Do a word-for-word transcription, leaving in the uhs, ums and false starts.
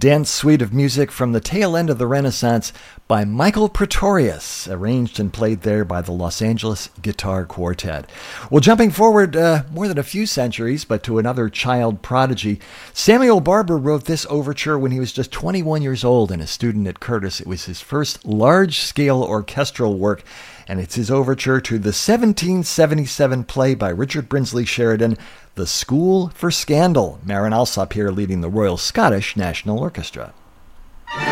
dense suite of music from the tail end of the Renaissance by Michael Pretorius, arranged and played there by the Los Angeles Guitar Quartet. Well, jumping forward uh, more than a few centuries, but to another child prodigy, Samuel Barber wrote this overture when he was just twenty-one years old and a student at Curtis. It was his first large-scale orchestral work, and it's his overture to the seventeen seventy-seven play by Richard Brinsley Sheridan, The School for Scandal. Marin Alsop here leading the Royal Scottish National Orchestra.